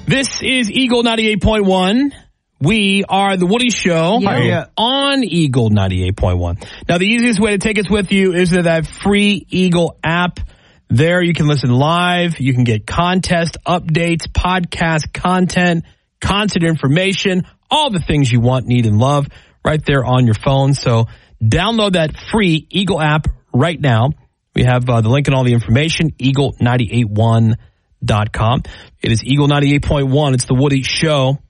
This is Eagle 98.1. We are The Woody Show on Eagle 98.1. Now, the easiest way to take us with you is to that free Eagle app. There you can listen live. You can get contest updates, podcast content, concert information, all the things you want, need, and love right there on your phone. So download that free Eagle app right now. We have the link and all the information, eagle981.com. It is Eagle 98.1. It's The Woody Show.